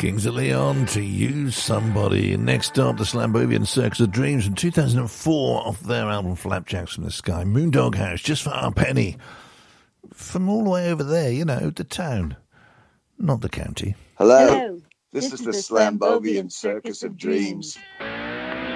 Kings of Leon to Use Somebody. Next up, the Slambovian Circus of Dreams from 2004 off their album Flapjacks from the Sky. Moondog House, Just for Our Penny. From all the way over there, you know, the town, not the county. Hello. This is the Slambovian Circus of Dreams.